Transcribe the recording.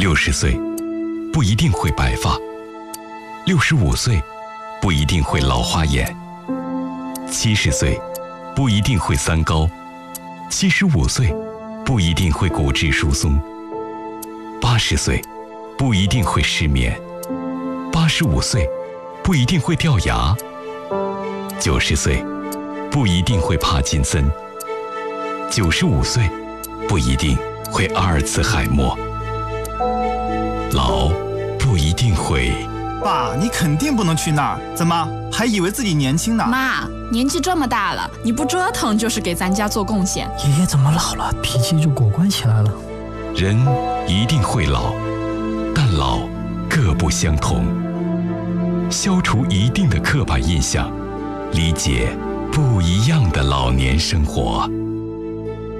60岁不一定会白发，65岁不一定会老花眼，70岁不一定会三高，75岁不一定会骨质疏松，80岁不一定会失眠，85岁不一定会掉牙，90岁不一定会帕金森，95岁不一定会阿尔茨海默。老不一定会。 爸，你肯定不能去那儿，怎么还以为自己年轻呢？ 妈，年纪这么大了，你不折腾就是给咱家做贡献。 爷爷怎么老了，脾气就果断起来了？ 人一定会老，但老各不相同。消除一定的刻板印象，理解不一样的老年生活。